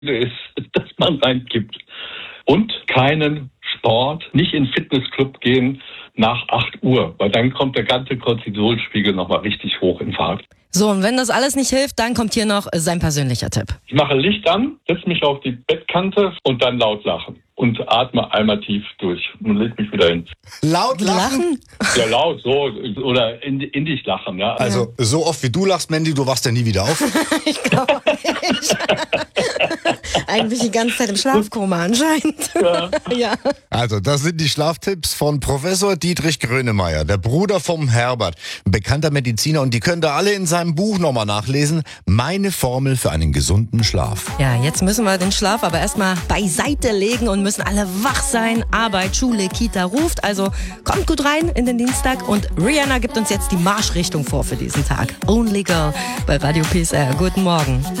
ist, dass man reinkippt. Und keinen Sport, nicht in den Fitnessclub gehen nach 8 Uhr, weil dann kommt der ganze Cortisolspiegel nochmal richtig hoch in Fahrt. So, und wenn das alles nicht hilft, dann kommt hier noch sein persönlicher Tipp. Ich mache Licht an, setze mich auf die Bettkante und dann laut lachen. Und atme einmal tief durch und leg mich wieder hin. Laut lachen? Ja, laut, so. Oder in dich lachen, ja. Also, so oft wie du lachst, Mandy, du wachst ja nie wieder auf. Ich glaube nicht. Eigentlich die ganze Zeit im Schlafkoma anscheinend. Ja. Also, das sind die Schlaftipps von Professor Dietrich Grönemeyer, der Bruder vom Herbert, ein bekannter Mediziner. Und die könnt ihr alle in seinem Buch nochmal nachlesen. Meine Formel für einen gesunden Schlaf. Ja, jetzt müssen wir den Schlaf aber erstmal beiseite legen und müssen alle wach sein. Arbeit, Schule, Kita ruft. Also kommt gut rein in den Dienstag. Und Rihanna gibt uns jetzt die Marschrichtung vor für diesen Tag. Only Girl bei Radio PSR. Guten Morgen.